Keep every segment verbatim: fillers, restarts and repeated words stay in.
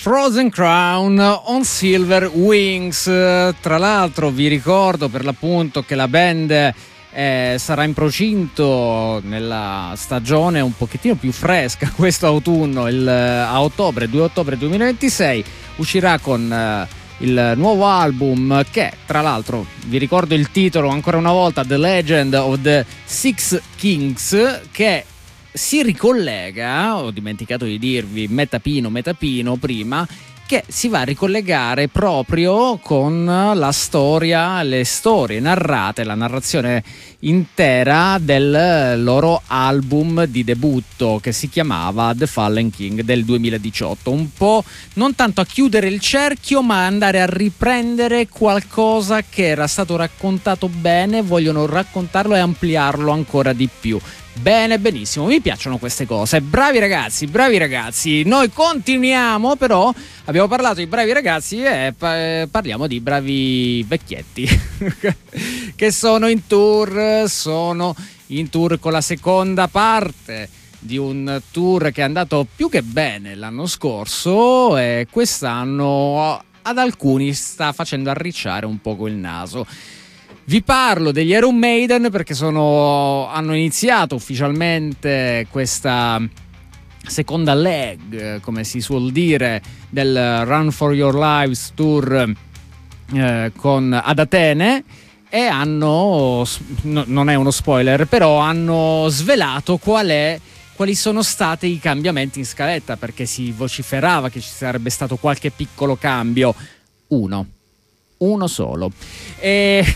Frozen Crown on Silver Wings. Tra l'altro vi ricordo per l'appunto che la band eh, sarà in procinto nella stagione un pochettino più fresca questo autunno, il, a ottobre, due ottobre duemilaventisei uscirà con eh, il nuovo album che, tra l'altro, vi ricordo il titolo ancora una volta, The Legend of the Six Kings, che si ricollega, ho dimenticato di dirvi metapino metapino prima, che si va a ricollegare proprio con la storia, le storie narrate, la narrazione intera del loro album di debutto che si chiamava The Fallen King del duemiladiciotto, un po' non tanto a chiudere il cerchio ma andare a riprendere qualcosa che era stato raccontato bene, vogliono raccontarlo e ampliarlo ancora di più. Bene, benissimo, mi piacciono queste cose. Bravi ragazzi, bravi ragazzi. Noi continuiamo, però abbiamo parlato di bravi ragazzi e pa- parliamo di bravi vecchietti che sono in tour, sono in tour con la seconda parte di un tour che è andato più che bene l'anno scorso e quest'anno ad alcuni sta facendo arricciare un poco il naso. Vi parlo degli Iron Maiden perché sono, hanno iniziato ufficialmente questa seconda leg, come si suol dire, del Run for Your Lives Tour eh, con ad Atene e hanno, no, non è uno spoiler, però hanno svelato qual è, quali sono stati i cambiamenti in scaletta, perché si vociferava che ci sarebbe stato qualche piccolo cambio. Uno. Uno solo. E...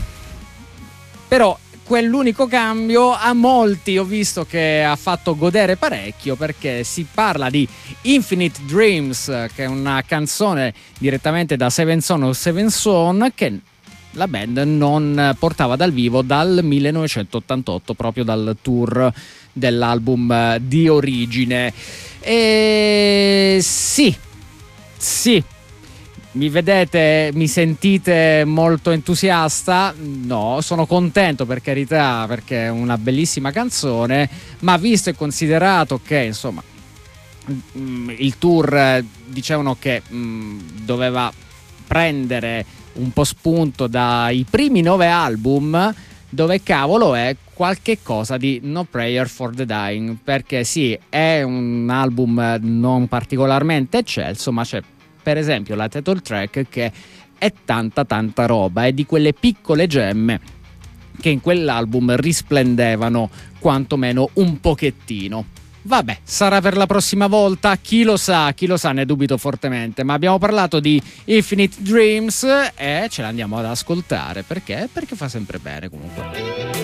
però quell'unico cambio a molti ho visto che ha fatto godere parecchio, perché si parla di Infinite Dreams, che è una canzone direttamente da Seven Son of Seven Son che la band non portava dal vivo dal millenovecentottantotto, proprio dal tour dell'album di origine. E sì, sì, mi vedete, mi sentite molto entusiasta? No, sono contento, per carità, perché è una bellissima canzone, ma visto e considerato che insomma il tour dicevano che mh, doveva prendere un po' spunto dai primi nove album, dove cavolo è qualche cosa di No Prayer for the Dying, perché sì, è un album non particolarmente eccelso, ma c'è per esempio la title track che è tanta tanta roba, è di quelle piccole gemme che in quell'album risplendevano quantomeno un pochettino. Vabbè, sarà per la prossima volta, chi lo sa, chi lo sa, ne dubito fortemente, ma abbiamo parlato di Infinite Dreams e ce l'andiamo ad ascoltare, perché? Perché fa sempre bene comunque.